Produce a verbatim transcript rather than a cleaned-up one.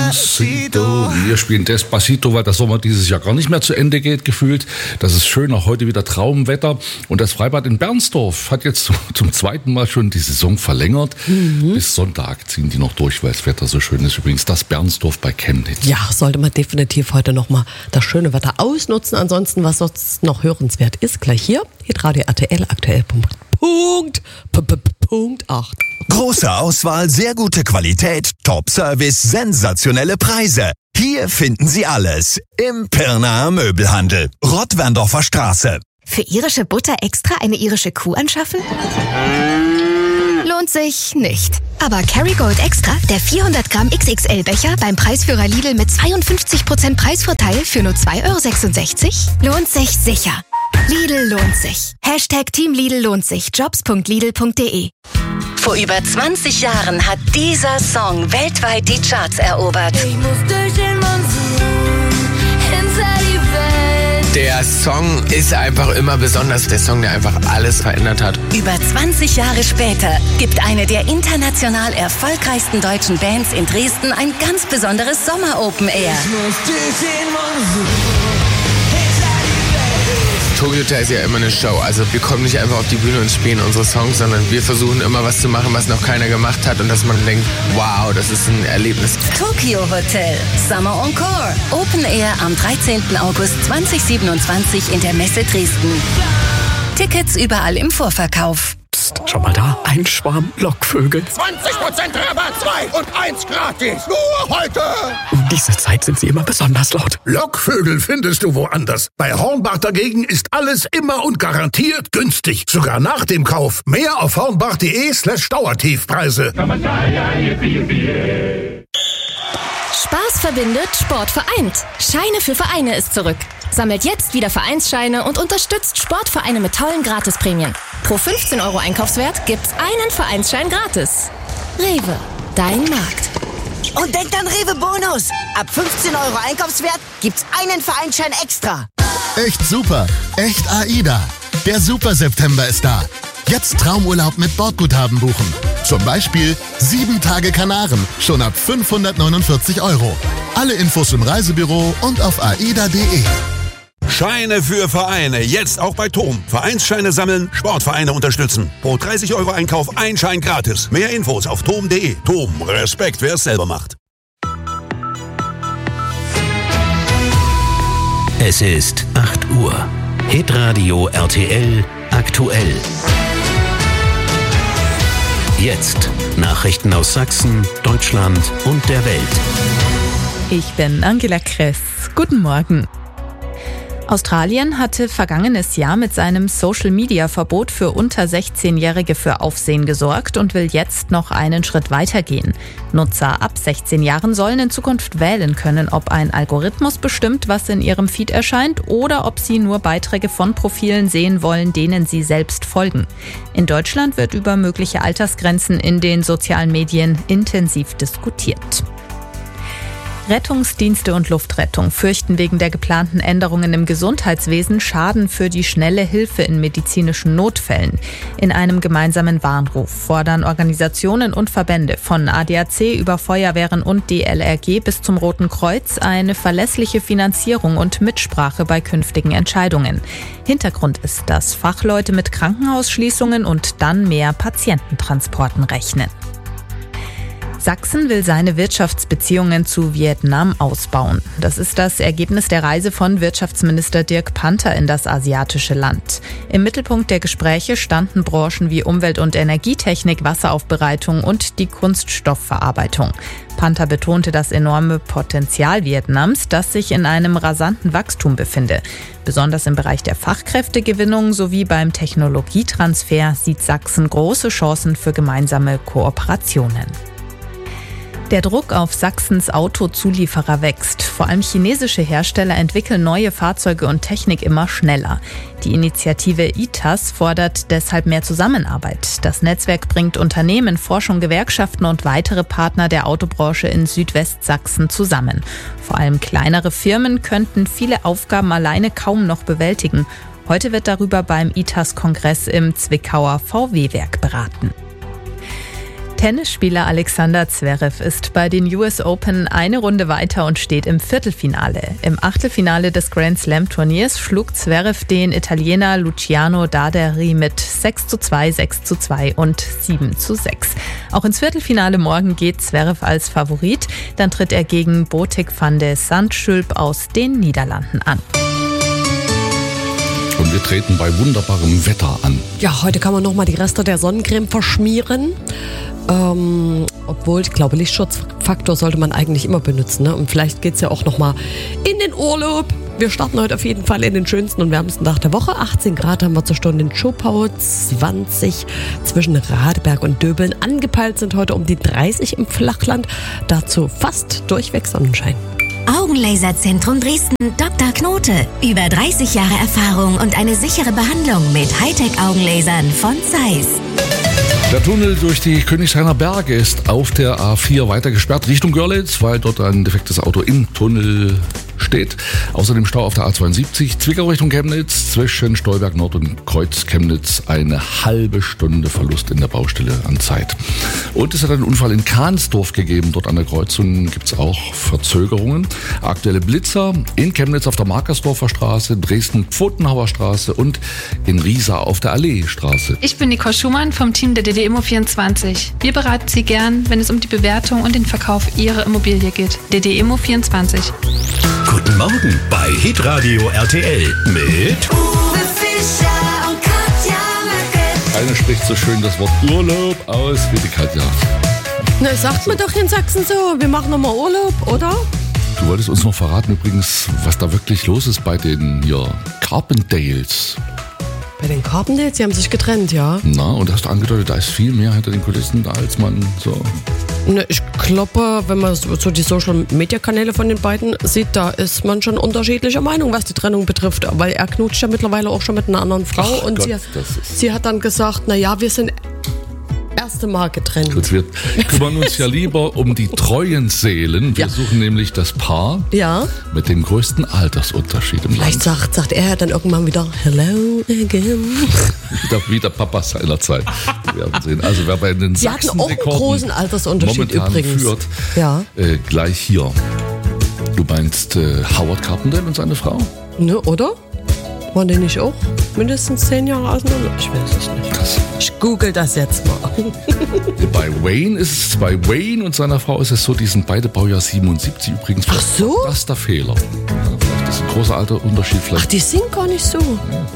Despacito. Wir spielen Despacito, weil der Sommer dieses Jahr gar nicht mehr zu Ende geht, gefühlt. Das ist schön, auch heute wieder Traumwetter. Und das Freibad in Bernsdorf hat jetzt zum zweiten Mal schon die Saison verlängert. Mhm. Bis Sonntag ziehen die noch durch, weil das Wetter so schön ist. Übrigens das Bernsdorf bei Chemnitz. Ja, sollte man definitiv heute nochmal das schöne Wetter ausnutzen. Ansonsten, was sonst noch hörenswert ist, gleich hier. Hitradio R T L, aktuell Punkt. Punkt. Punkt acht. Große Auswahl, sehr gute Qualität, Top-Service, sensationelle Preise. Hier finden Sie alles im Pirnaer Möbelhandel. Rottwerndorfer Straße. Für irische Butter extra eine irische Kuh anschaffen? Lohnt sich nicht. Aber Kerrygold Extra, der vierhundert Gramm X X L-Becher beim Preisführer Lidl mit zweiundfünfzig Prozent Preisvorteil für nur zwei Euro sechsundsechzig, lohnt sich sicher. Lidl lohnt sich. Hashtag Team Lidl lohnt sich. Jobs Punkt lidl Punkt de. Vor über zwanzig Jahren hat dieser Song weltweit die Charts erobert. Ich muss durch den Monsun, hinter die Welt. Der Song ist einfach immer besonders. Der Song, der einfach alles verändert hat. Über zwanzig Jahre später gibt eine der international erfolgreichsten deutschen Bands in Dresden ein ganz besonderes Sommer-Open Air. Ich muss durch den Monsun. Tokyo Hotel ist ja immer eine Show. Also wir kommen nicht einfach auf die Bühne und spielen unsere Songs, sondern wir versuchen immer was zu machen, was noch keiner gemacht hat und dass man denkt, wow, das ist ein Erlebnis. Tokyo Hotel Summer Encore. Open Air am dreizehnten August zweitausendsiebenundzwanzig in der Messe Dresden. Tickets überall im Vorverkauf. Psst, schau mal da, ein Schwarm Lockvögel. zwanzig Prozent Rabatt, zwei und eins gratis. Nur heute. Um diese Zeit sind sie immer besonders laut. Lockvögel findest du woanders. Bei Hornbach dagegen ist alles immer und garantiert günstig. Sogar nach dem Kauf. Mehr auf hornbach.de slash Dauertiefpreise. Spaß verbindet, Sport vereint. Scheine für Vereine ist zurück. Sammelt jetzt wieder Vereinsscheine und unterstützt Sportvereine mit tollen Gratisprämien. Pro fünfzehn Euro Einkaufswert gibt's einen Vereinsschein gratis. Rewe, dein Markt. Und denkt an Rewe Bonus. Ab fünfzehn Euro Einkaufswert gibt's einen Vereinsschein extra. Echt super. Echt AIDA. Der Super September ist da. Jetzt Traumurlaub mit Bordguthaben buchen. Zum Beispiel sieben Tage Kanaren, schon ab fünfhundertneunundvierzig Euro. Alle Infos im Reisebüro und auf aida punkt de. Scheine für Vereine, jetzt auch bei Tom. Vereinsscheine sammeln, Sportvereine unterstützen. Pro dreißig Euro Einkauf ein Schein gratis. Mehr Infos auf tom punkt de. Tom, Respekt, wer es selber macht. Es ist acht Uhr. Hitradio R T L aktuell. Jetzt Nachrichten aus Sachsen, Deutschland und der Welt. Ich bin Angela Kress. Guten Morgen. Australien hatte vergangenes Jahr mit seinem Social-Media-Verbot für unter sechzehnjährige für Aufsehen gesorgt und will jetzt noch einen Schritt weitergehen. Nutzer ab sechzehn Jahren sollen in Zukunft wählen können, ob ein Algorithmus bestimmt, was in ihrem Feed erscheint, oder ob sie nur Beiträge von Profilen sehen wollen, denen sie selbst folgen. In Deutschland wird über mögliche Altersgrenzen in den sozialen Medien intensiv diskutiert. Rettungsdienste und Luftrettung fürchten wegen der geplanten Änderungen im Gesundheitswesen Schaden für die schnelle Hilfe in medizinischen Notfällen. In einem gemeinsamen Warnruf fordern Organisationen und Verbände von A D A C über Feuerwehren und D L R G bis zum Roten Kreuz eine verlässliche Finanzierung und Mitsprache bei künftigen Entscheidungen. Hintergrund ist, dass Fachleute mit Krankenhausschließungen und dann mehr Patiententransporten rechnen. Sachsen will seine Wirtschaftsbeziehungen zu Vietnam ausbauen. Das ist das Ergebnis der Reise von Wirtschaftsminister Dirk Panther in das asiatische Land. Im Mittelpunkt der Gespräche standen Branchen wie Umwelt- und Energietechnik, Wasseraufbereitung und die Kunststoffverarbeitung. Panther betonte das enorme Potenzial Vietnams, das sich in einem rasanten Wachstum befinde. Besonders im Bereich der Fachkräftegewinnung sowie beim Technologietransfer sieht Sachsen große Chancen für gemeinsame Kooperationen. Der Druck auf Sachsens Autozulieferer wächst. Vor allem chinesische Hersteller entwickeln neue Fahrzeuge und Technik immer schneller. Die Initiative I T A S fordert deshalb mehr Zusammenarbeit. Das Netzwerk bringt Unternehmen, Forschung, Gewerkschaften und weitere Partner der Autobranche in Südwestsachsen zusammen. Vor allem kleinere Firmen könnten viele Aufgaben alleine kaum noch bewältigen. Heute wird darüber beim I T A S-Kongress im Zwickauer V W-Werk beraten. Tennisspieler Alexander Zverev ist bei den U S Open eine Runde weiter und steht im Viertelfinale. Im Achtelfinale des Grand Slam Turniers schlug Zverev den Italiener Luciano Daderi mit sechs zu zwei, sechs zu zwei und sieben zu sechs. Auch ins Viertelfinale morgen geht Zverev als Favorit. Dann tritt er gegen Botic van de Zandschulp aus den Niederlanden an. Und wir treten bei wunderbarem Wetter an. Ja, heute kann man nochmal die Reste der Sonnencreme verschmieren. Ähm, obwohl, ich glaube, Lichtschutzfaktor sollte man eigentlich immer benutzen. Ne? Und vielleicht geht es ja auch nochmal in den Urlaub. Wir starten heute auf jeden Fall in den schönsten und wärmsten Tag der Woche. achtzehn Grad haben wir zur Stunde in Schopau, zwanzig zwischen Radeberg und Döbeln. Angepeilt sind heute um die dreißig im Flachland. Dazu fast durchweg Sonnenschein. Augenlaserzentrum Dresden, Doktor Knote. Über dreißig Jahre Erfahrung und eine sichere Behandlung mit Hightech-Augenlasern von Zeiss. Der Tunnel durch die Königshainer Berge ist auf der A vier weiter gesperrt Richtung Görlitz, weil dort ein defektes Auto im Tunnel steht. Außerdem Stau auf der A zweiundsiebzig, Zwickau Richtung Chemnitz, zwischen Stolberg Nord und Kreuz Chemnitz eine halbe Stunde Verlust in der Baustelle an Zeit. Und es hat einen Unfall in Kahnsdorf gegeben. Dort an der Kreuzung gibt es auch Verzögerungen. Aktuelle Blitzer in Chemnitz auf der Markersdorfer Straße, Dresden-Pfotenhauer Straße und in Riesa auf der Alleestraße. Ich bin Nicole Schumann vom Team der D D Immo vierundzwanzig. Wir beraten Sie gern, wenn es um die Bewertung und den Verkauf Ihrer Immobilie geht. D D Immo vierundzwanzig. Guten Morgen bei Hitradio R T L mit Uwe Fischer und Katja Möcke. Keiner spricht so schön das Wort Urlaub aus wie die Katja. Na, sagt man doch in Sachsen so, wir machen nochmal Urlaub, oder? Du wolltest uns noch verraten übrigens, was da wirklich los ist bei den hier Carpendales. Bei den Carpendales, die haben sich getrennt, ja. Na, und hast du angedeutet, da ist viel mehr hinter den Kulissen da, als man so... Ne, ich glaube, wenn man so die Social-Media-Kanäle von den beiden sieht, da ist man schon unterschiedlicher Meinung, was die Trennung betrifft. Weil er knutscht ja mittlerweile auch schon mit einer anderen Frau. Ach und Gott, sie, das ist sie hat dann gesagt, na ja, wir sind erste Mal getrennt. Gut, wir kümmern uns ja lieber um die treuen Seelen. Wir Ja. suchen nämlich das Paar Ja. mit dem größten Altersunterschied im Vielleicht Land. sagt, sagt er dann irgendwann wieder Hello again. Wieder, wieder Papa seiner Zeit. Wir werden sehen. Also wer bei den Sie hatten auch einen Sachsen-Rekorden großen Altersunterschied momentan übrigens. führt, Ja. äh, gleich hier. Du meinst äh, Howard Carpendale und seine Frau? Ne, oder? Waren die nicht auch mindestens zehn Jahre auseinander? Ich weiß es nicht. Das, Ich google das jetzt mal. bei Wayne ist es, bei Wayne und seiner Frau ist es so, die sind beide Baujahr siebenundsiebzig übrigens. Ach so? Das ist der Fehler. Ja, vielleicht ist ein großer Alterunterschied. Vielleicht Ach, die sind gar nicht so.